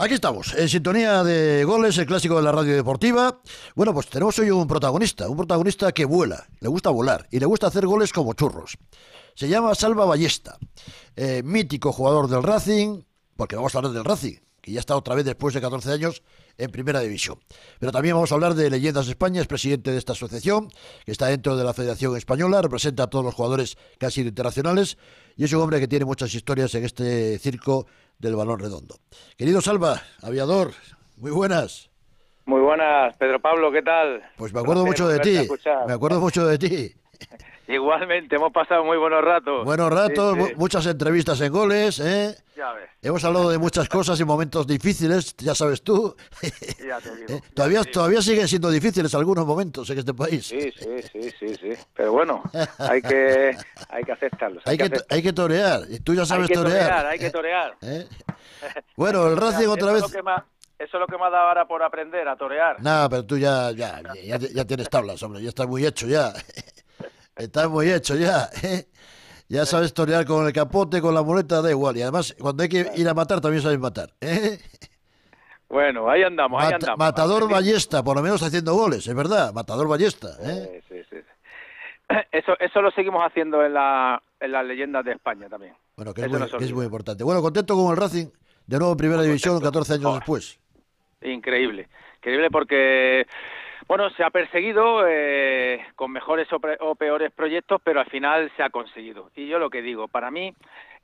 Aquí estamos, en sintonía de goles, el clásico de la radio deportiva. Bueno, pues tenemos hoy un protagonista que vuela, le gusta volar y le gusta hacer goles como churros. Se llama Salva Ballesta, mítico jugador del Racing, porque vamos a hablar del Racing, que ya está otra vez después de 14 años en Primera División. Pero también vamos a hablar de Leyendas de España, es presidente de esta asociación, que está dentro de la Federación Española, representa a todos los jugadores que han sido internacionales, y es un hombre que tiene muchas historias en este circo del balón redondo. Querido Salva, aviador, muy buenas. Muy buenas, Pedro Pablo, ¿qué tal? Pues me acuerdo mucho de ti, Igualmente, hemos pasado muy buenos ratos. Buenos ratos, sí. Muchas entrevistas en goles, ¿eh? Ya ves. Hemos hablado de muchas cosas y momentos difíciles, ya sabes tú. Ya te digo. Todavía siguen siendo difíciles algunos momentos en este país. Sí. Pero bueno, hay que aceptarlos. Hay que torear, y tú ya sabes torear. Hay que torear. ¿Eh? Bueno, el Racing otra vez... Eso es lo que me ha dado ahora por aprender, a torear. Nada, pero tú ya tienes tablas, hombre, ya estás muy hecho ya. Estás muy hecho ya, ¿eh? Ya sabes torear con el capote, con la muleta, da igual. Y además, cuando hay que ir a matar, también sabes matar, ¿eh? Bueno, ahí andamos. Matador Ballesta, por lo menos haciendo goles, es verdad. Matador Ballesta, ¿eh? Sí. Eso lo seguimos haciendo en las leyendas de España también. Bueno, que es muy importante. Bueno, contento con el Racing, de nuevo en Primera División, 14 años después. Increíble porque... Bueno, se ha perseguido con mejores o peores proyectos, pero al final se ha conseguido. Y yo lo que digo, para mí,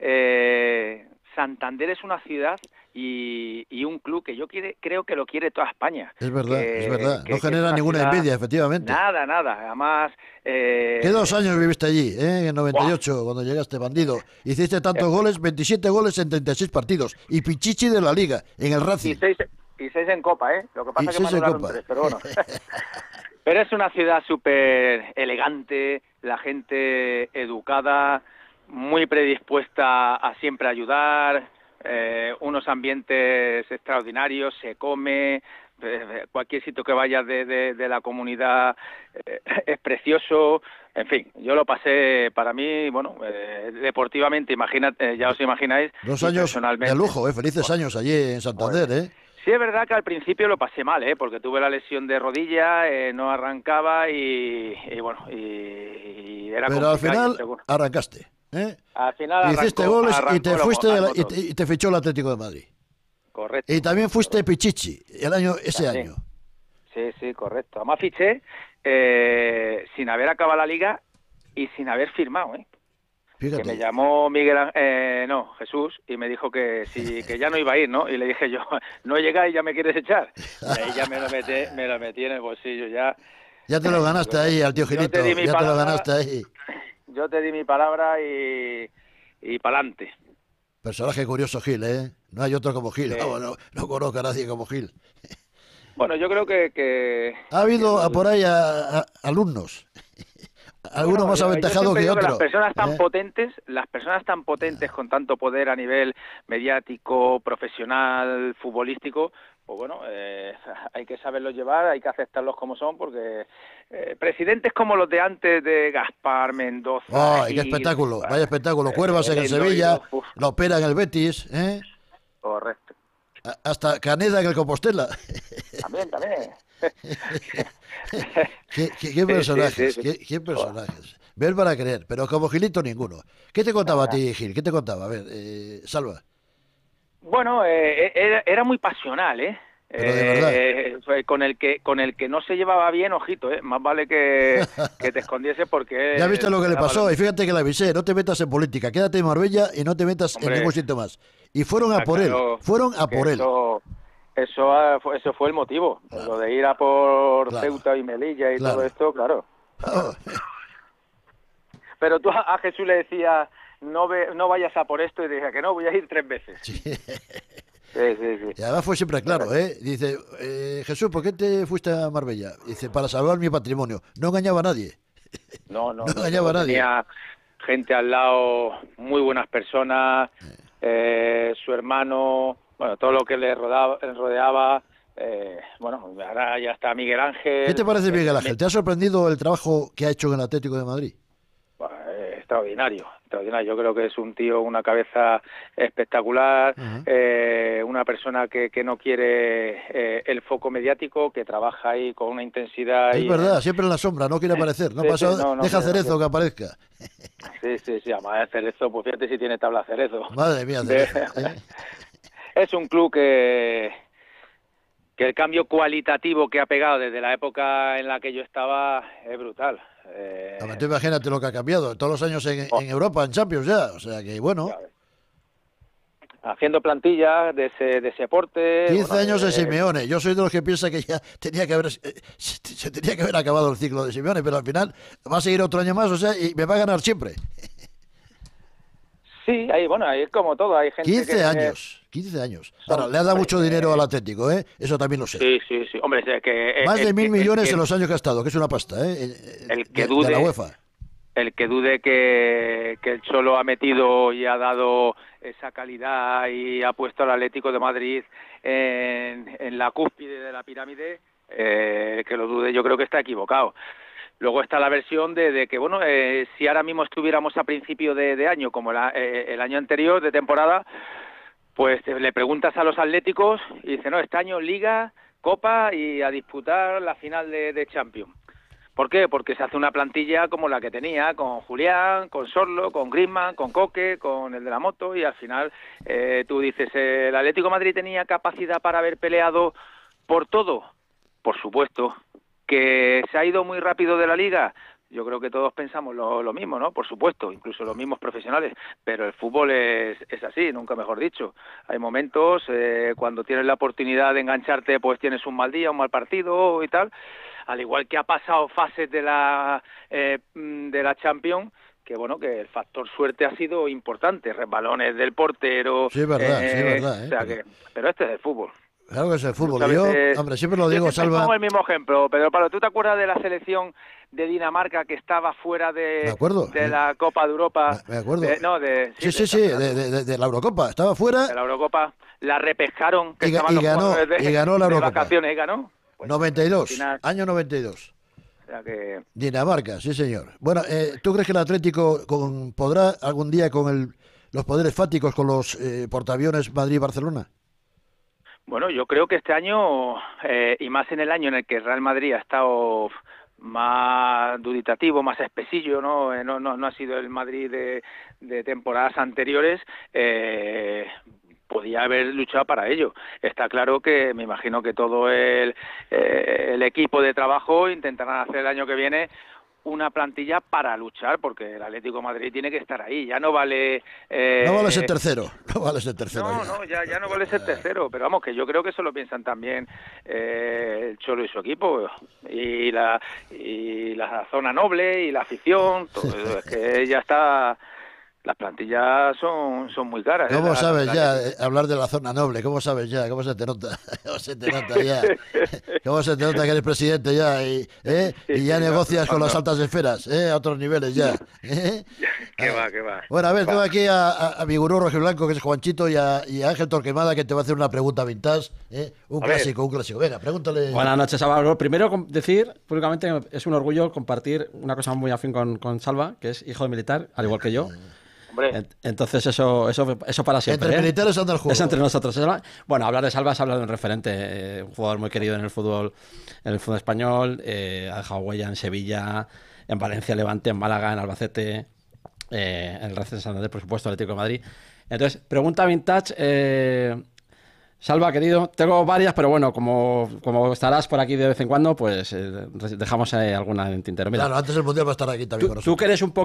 Santander es una ciudad y un club que yo creo que lo quiere toda España. Es verdad. No genera ninguna envidia, efectivamente. Nada. Además... ¿Qué 2 años viviste allí, en el 98, wow, cuando llegaste, bandido? Hiciste tantos goles, 27 goles en 36 partidos. Y Pichichi de la Liga, en el Racing. Y 6 en Copa, ¿eh? Lo que pasa es que me duraron 3, pero bueno. Pero es una ciudad súper elegante, la gente educada, muy predispuesta a siempre ayudar, unos ambientes extraordinarios, se come, cualquier sitio que vayas de la comunidad es precioso. En fin, yo lo pasé, para mí, bueno, deportivamente, ya os imagináis. 2 años de lujo, felices años allí en Santander, ¿eh? Sí, es verdad que al principio lo pasé mal, porque tuve la lesión de rodilla, no arrancaba y bueno, y era complicado. Pero al final arrancaste, ¿eh? Al final hiciste goles y te fuiste y te fichó el Atlético de Madrid. Correcto. Y también fuiste Pichichi ese año. Sí, correcto. Además fiché sin haber acabado la liga y sin haber firmado, ¿eh? Fíjate. Que me llamó Jesús, y me dijo que ya no iba a ir, ¿no? Y le dije yo, no llegáis, ya me quieres echar. Y ahí ya me lo metí en el bolsillo, ya. Ya te lo ganaste ahí, al tío Gilito, te lo ganaste ahí. Yo te di mi palabra y pa'lante. Personaje curioso Gil, ¿eh? No hay otro como Gil, no conozco a nadie como Gil. Bueno, yo creo que... Ha habido por ahí alumnos. Algunos más aventajados que otros. Las personas tan potentes con tanto poder a nivel mediático, profesional, futbolístico, pues bueno, hay que saberlos llevar, hay que aceptarlos como son, porque presidentes como los de antes de Gaspar, Mendoza... ¡Ay, qué espectáculo! Vaya espectáculo. Cuervas en el Sevilla, la Opera en el Betis, ¿eh? Correcto. Hasta Caneda en el Compostela. También. ¿Qué personajes? ¿Qué personajes? Ver para creer, pero como Gilito ninguno. ¿Qué te contaba a ti, Gil? ¿Qué te contaba? A ver, Salva. Bueno, era muy pasional, ¿eh? Pero de verdad. Con el que no se llevaba bien, ojito, más vale que te escondiese, porque... Ya viste lo que le pasó, y fíjate que le avisé, no te metas en política, quédate en Marbella y no te metas en ningún sitio más. Y fueron a por él. Eso fue el motivo, lo de ir a por Ceuta y Melilla y todo esto, claro. Pero tú a Jesús le decías, no vayas a por esto, y dije que no, voy a ir 3 veces. Sí. Sí. Y además fue siempre claro, ¿eh? Dice, Jesús, ¿por qué te fuiste a Marbella? Dice, para salvar mi patrimonio. No engañaba a nadie. No engañaba a nadie. Tenía gente al lado, muy buenas personas, su hermano, bueno, todo lo que le rodeaba. Bueno, ahora ya está Miguel Ángel. ¿Qué te parece Miguel Ángel? ¿Te ha sorprendido el trabajo que ha hecho en el Atlético de Madrid? Extraordinario. extraordinario. Yo creo que es un tío, una cabeza espectacular, una persona que no quiere el foco mediático, que trabaja ahí con una intensidad. Es verdad, siempre en la sombra, no quiere aparecer, deja Cerezo que aparezca. Sí, además Cerezo, pues fíjate si tiene tabla Cerezo. Madre mía, Cerezo. Es un club que el cambio cualitativo que ha pegado desde la época en la que yo estaba es brutal. Tú imagínate lo que ha cambiado, todos los años en Europa, en Champions ya, o sea que bueno. Haciendo plantillas de ese aporte. 15 años de Simeone, yo soy de los que piensa que ya se tenía que haber acabado el ciclo de Simeone, pero al final va a seguir otro año más, o sea, y me va a ganar siempre. Sí, ahí es como todo, hay gente 15 años. Ahora, le ha dado mucho dinero al Atlético, eso también lo sé. Sí. Hombre, es que... Más de 1.000 millones en los años que ha estado, que es una pasta, el que dude, de la UEFA. El que dude que el Cholo ha metido y ha dado esa calidad y ha puesto al Atlético de Madrid en la cúspide de la pirámide, que lo dude, yo creo que está equivocado. Luego está la versión de que, si ahora mismo estuviéramos a principio de año, como el año anterior de temporada, pues le preguntas a los atléticos y dicen, no, este año Liga, Copa y a disputar la final de Champions. ¿Por qué? Porque se hace una plantilla como la que tenía, con Julián, con Sorlo, con Griezmann, con Coque, con el de la moto, y al final tú dices, ¿el Atlético de Madrid tenía capacidad para haber peleado por todo? Por supuesto. ¿Que se ha ido muy rápido de la Liga? Yo creo que todos pensamos lo mismo, ¿no? Por supuesto, incluso los mismos profesionales, pero el fútbol es así, nunca mejor dicho. Hay momentos, cuando tienes la oportunidad de engancharte, pues tienes un mal día, un mal partido y tal, al igual que ha pasado fases de la Champions, que el factor suerte ha sido importante, resbalones del portero. Sí, es verdad, O sea pero este es el fútbol. Claro que es el fútbol. Yo, hombre, siempre lo digo, Salva. Pongo el mismo ejemplo, pero Pablo, ¿tú te acuerdas de la selección de Dinamarca que estaba fuera de la Copa de Europa? Me acuerdo. De la Eurocopa. Estaba fuera. De la Eurocopa. La repescaron. Y ganó la Eurocopa. De vacaciones y ganó. Pues, 92. Final, año 92. O sea que... Dinamarca, sí señor. Bueno, ¿tú crees que el Atlético podrá algún día con los poderes fáticos, con los portaaviones Madrid-Barcelona? Bueno, yo creo que este año, y más en el año en el que el Real Madrid ha estado más duditativo, más espesillo, ¿no? No ha sido el Madrid de temporadas anteriores, podía haber luchado para ello. Está claro que me imagino que todo el equipo de trabajo intentarán hacer el año que viene una plantilla para luchar, porque el Atlético de Madrid tiene que estar ahí. Ya no vale... no vale ser tercero. Ya no vale ser tercero, pero vamos, que yo creo que eso lo piensan también el Cholo y su equipo, y la zona noble y la afición, todo eso. Es que ya está... Las plantillas son muy caras. ¿Cómo sabes ya hablar de la zona noble? ¿Cómo sabes ya? ¿Cómo se te nota? ¿Cómo se te nota ya? ¿Cómo se te nota que eres presidente ya? Y ya negocias con las altas esferas, a otros niveles ya. ¿Qué va? Bueno, a ver, tengo aquí a mi gurú rojiblanco, que es Juanchito, y a Ángel Torquemada, que te va a hacer una pregunta vintage. Un clásico. Venga, pregúntale. Buenas noches, Salva. Primero, decir públicamente es un orgullo compartir una cosa muy afín con Salva, que es hijo de militar, al igual que yo. Entonces eso para siempre. Entre militares anda el juego. Es entre nosotros. Bueno, hablar de Salva es hablar de un referente, un jugador muy querido en el fútbol español, ha dejado huella en Sevilla, en Valencia, Levante, en Málaga, en Albacete, en el Racing Santander, por supuesto, Atlético de Madrid. Entonces, pregunta vintage. Salva, querido, tengo varias, pero bueno, como estarás por aquí de vez en cuando, pues dejamos alguna en tintero. Mira, claro, antes el Mundial va a estar aquí también con nosotros. Tú que eres un poco